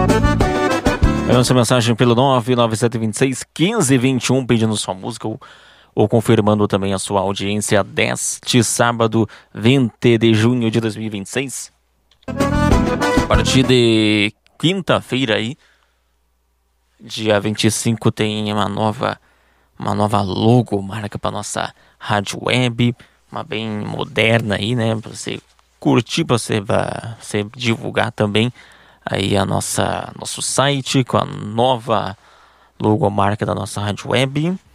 Manda sua mensagem pelo 997261521 pedindo sua música ou confirmando também a sua audiência deste sábado 20 de junho de 2026. A partir de quinta-feira aí, dia 25, tem uma nova logo, marca para nossa rádio web, uma bem moderna aí, né, para você curtir, para você divulgar também aí nosso site com a nova logomarca da nossa rádio web.